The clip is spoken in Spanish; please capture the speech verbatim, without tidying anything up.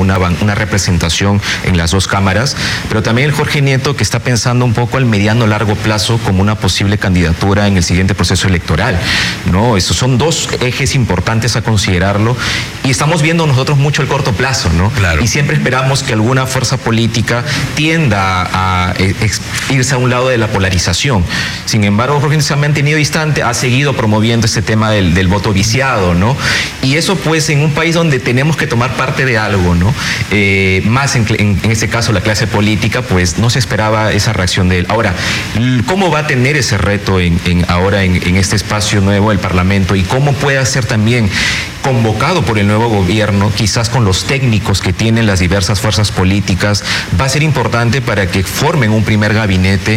una, una representación en las dos cámaras, pero también el Jorge Nieto, que está pensando un poco al mediano largo plazo como una posible candidatura en el siguiente proceso electoral, ¿no? Esos son dos ejes importantes a considerarlo, y estamos viendo nosotros mucho el corto plazo, ¿no? Claro. Y siempre esperamos que alguna fuerza política tienda a, a, a irse a un lado de la polarización. Sin embargo, Jorge se ha mantenido distante, ha seguido promoviendo este tema del, del voto viciado, ¿no? Y eso, pues, en un país donde tenemos que tomar parte de algo, ¿no? Eh, más en, en, en este caso la clase política, pues no se esperaba esa reacción de él. Ahora, ¿cómo va a tener ese reto en, en ahora en, en este espacio nuevo del Parlamento, y cómo puede ser también convocado por el nuevo gobierno, quizás con los técnicos que tienen las diversas fuerzas políticas? Va a ser importante para que formen un primer gabinete